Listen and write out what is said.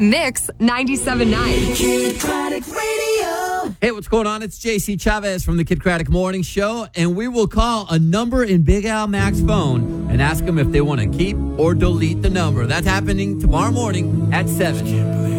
Mix 97.9. Kid Craddock Radio. Hey, what's going on? It's JC Chavez from the Kid Craddock Morning Show, and we will call a number in Big Al Mac's phone and ask them if they want to keep or delete the number. That's happening tomorrow morning at 7.